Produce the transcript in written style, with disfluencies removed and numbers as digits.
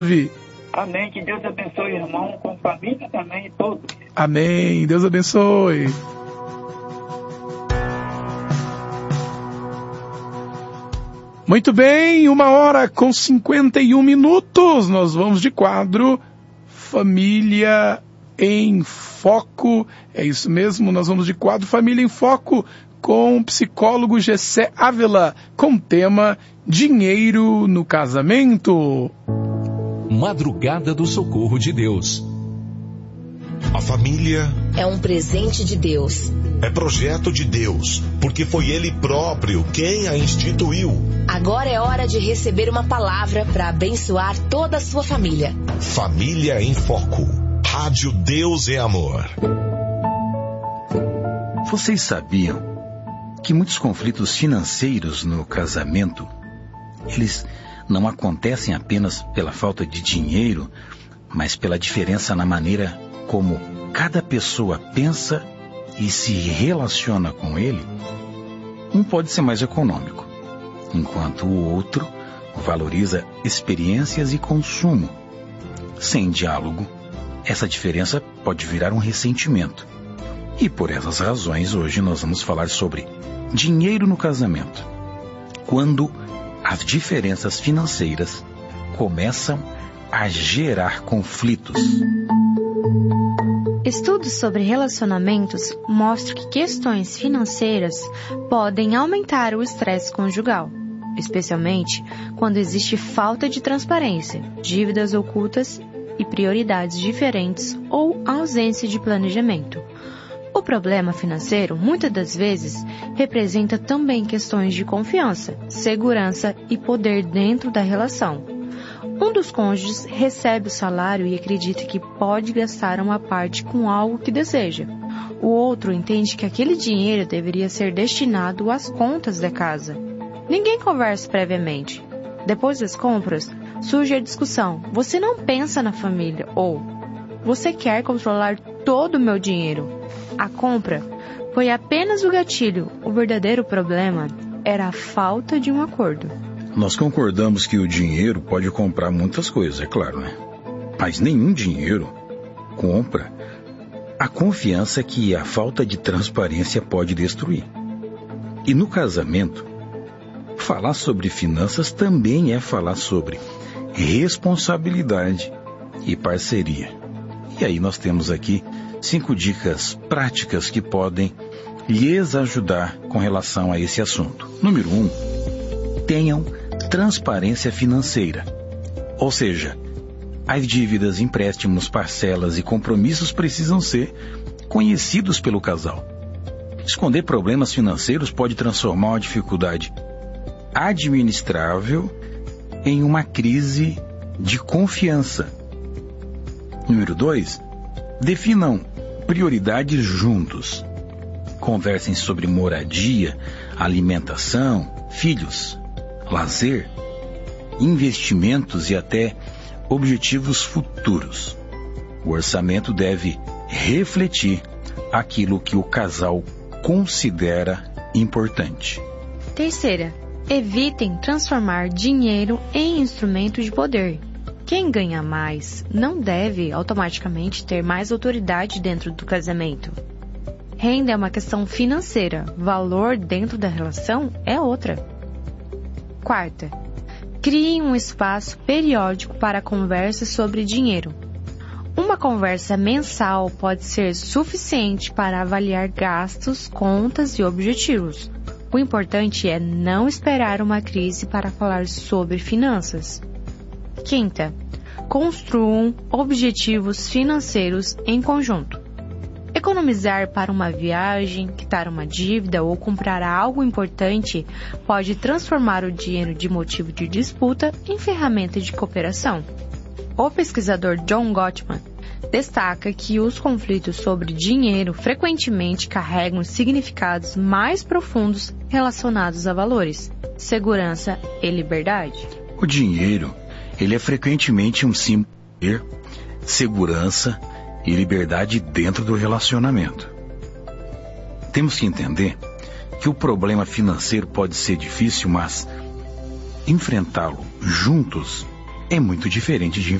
Amém. Que Deus abençoe, irmão, com família também e todos. Amém. Deus abençoe. Muito bem, 1h51. Nós vamos de quadro Família em Foco. É isso mesmo, nós vamos de quadro Família em Foco com o psicólogo Gessé Ávila, com o tema Dinheiro no Casamento. Madrugada do Socorro de Deus. A família é um presente de Deus. É projeto de Deus, porque foi Ele próprio quem a instituiu. Agora é hora de receber uma palavra para abençoar toda a sua família. Família em Foco. Rádio Deus é Amor. Vocês sabiam que muitos conflitos financeiros no casamento, eles não acontecem apenas pela falta de dinheiro, mas pela diferença na maneira como cada pessoa pensa e se relaciona com ele? Um pode ser mais econômico, enquanto o outro valoriza experiências e consumo. Sem diálogo, essa diferença pode virar um ressentimento. E por essas razões, hoje nós vamos falar sobre dinheiro no casamento. Quando as diferenças financeiras começam a gerar conflitos. Estudos sobre relacionamentos mostram que questões financeiras podem aumentar o estresse conjugal, especialmente quando existe falta de transparência, dívidas ocultas e prioridades diferentes ou ausência de planejamento. O problema financeiro, muitas das vezes, representa também questões de confiança, segurança e poder dentro da relação. Um dos cônjuges recebe o salário e acredita que pode gastar uma parte com algo que deseja. O outro entende que aquele dinheiro deveria ser destinado às contas da casa. Ninguém conversa previamente. Depois das compras, surge a discussão: você não pensa na família, ou você quer controlar todo o meu dinheiro. A compra foi apenas o gatilho. O verdadeiro problema era a falta de um acordo. Nós concordamos que o dinheiro pode comprar muitas coisas, é claro, né? Mas nenhum dinheiro compra a confiança que a falta de transparência pode destruir. E no casamento, falar sobre finanças também é falar sobre responsabilidade e parceria. E aí nós temos aqui 5 dicas práticas que podem lhes ajudar com relação a esse assunto. Número 1, tenham transparência financeira. Ou seja, as dívidas, empréstimos, parcelas e compromissos precisam ser conhecidos pelo casal. Esconder problemas financeiros pode transformar uma dificuldade administrável em uma crise de confiança. Número 2, definam prioridades juntos. Conversem sobre moradia, alimentação, filhos, lazer, investimentos e até objetivos futuros. O orçamento deve refletir aquilo que o casal considera importante. Terceira, evitem transformar dinheiro em instrumento de poder. Quem ganha mais não deve automaticamente ter mais autoridade dentro do casamento. Renda é uma questão financeira, valor dentro da relação é outra. Quarta, crie um espaço periódico para conversa sobre dinheiro. Uma conversa mensal pode ser suficiente para avaliar gastos, contas e objetivos. O importante é não esperar uma crise para falar sobre finanças. Quinta, construam objetivos financeiros em conjunto. Economizar para uma viagem, quitar uma dívida ou comprar algo importante pode transformar o dinheiro de motivo de disputa em ferramenta de cooperação. O pesquisador John Gottman destaca que os conflitos sobre dinheiro frequentemente carregam significados mais profundos relacionados a valores, segurança e liberdade. O dinheiro, ele é frequentemente um símbolo de poder, segurança e liberdade dentro do relacionamento. Temos que entender que o problema financeiro pode ser difícil, mas enfrentá-lo juntos é muito diferente de